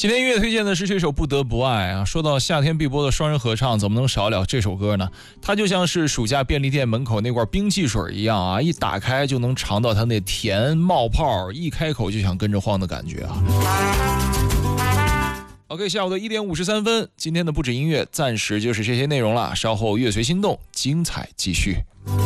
今天音乐推荐的是这首《不得不爱》啊。说到夏天必播的双人合唱，怎么能少了这首歌呢？它就像是暑假便利店门口那罐冰汽水一样啊，一打开就能尝到它那甜冒泡，一开口就想跟着晃的感觉啊。OK， 下午的1点53分，今天的不止音乐暂时就是这些内容了，稍后乐随心动，精彩继续。